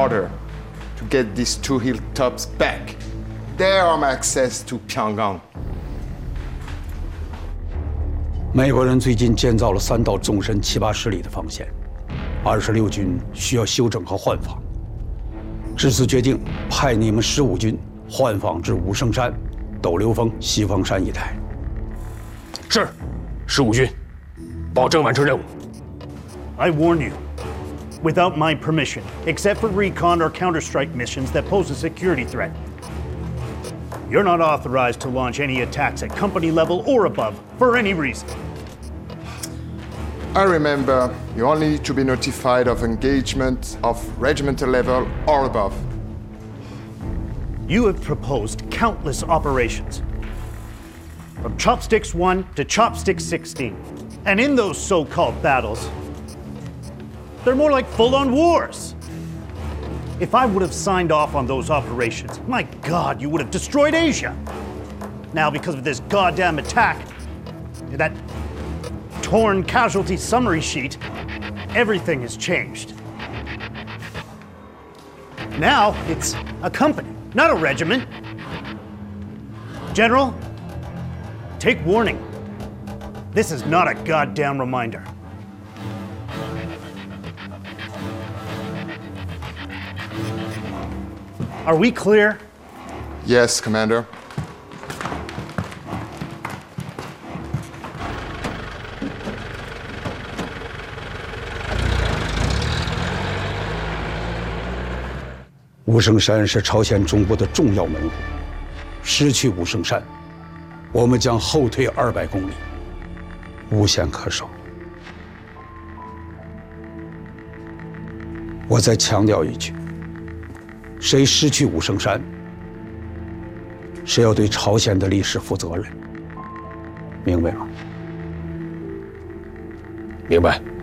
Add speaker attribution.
Speaker 1: order to get these two hilltops back. There are my access to Pyongyang.
Speaker 2: 美国人最近建造了3道纵深7、80里的防线，26军需要休整和换防，至此决定派你们15军换防至武圣山、斗留峰、西峰山一带。
Speaker 3: 是，15军，保证完成任务。
Speaker 4: I warn you, without my permission, except for recon or counterstrike missions that pose a security threat, you're not authorized to launch any attacks at company level or above for any reason.
Speaker 1: I remember you only need to be notified of engagement of regimental level or above.
Speaker 4: You have proposed countless operations, from Chopsticks 1 to Chopsticks 16. And in those so-called battles, they're more like full-on wars. If I would have signed off on those operations, my God, you would have destroyed Asia. Now, because of this goddamn attack, that torn casualty summary sheet, everything has changed. Now, it's a company, not a regiment. General, take warning. This is not a goddamn reminder. Are we clear?
Speaker 1: Yes, Commander.
Speaker 2: «武圣山是朝鲜中部的重要门户，失去武圣山，我们将后退200公里，无险可守。我再强调一句，谁失去武圣山，谁要对朝鲜的历史负责任，明白吗？”
Speaker 3: 明白。